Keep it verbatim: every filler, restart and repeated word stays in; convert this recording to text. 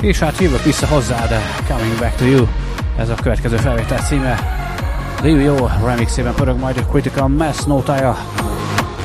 és hát jövök vissza hozzád, Coming Back to You. Ez a következő felvétel címe. Liu Yo remixében pörög majd a Critical Mass nótája.